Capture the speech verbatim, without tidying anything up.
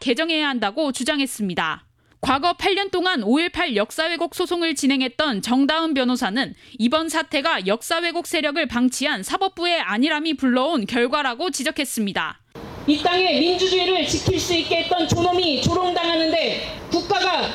개정해야 한다고 주장했습니다. 과거 팔 년 동안 오일팔 역사 왜곡 소송을 진행했던 정다은 변호사는 이번 사태가 역사 왜곡 세력을 방치한 사법부의 안일함이 불러온 결과라고 지적했습니다. 이 땅의 민주주의를 지킬 수 있게 했던 존엄이 조롱당하는데 국가가